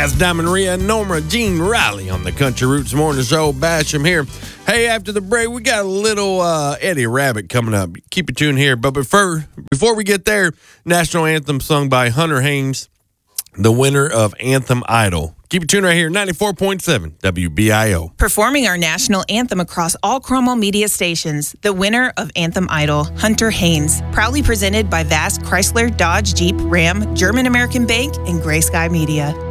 That's Diamond Maria and Norma Jean Riley on the Country Roots Morning Show. Basham here. Hey, after the break, we got a little Eddie Rabbitt coming up. Keep it tuned here. But before we get there, national anthem sung by Hunter Haynes, the winner of Anthem Idol. Keep it tuned right here, 94.7 WBIO. Performing our national anthem across all Cromwell media stations, the winner of Anthem Idol, Hunter Haynes. Proudly presented by Vast Chrysler, Dodge, Jeep, Ram, German American Bank, and Gray Sky Media.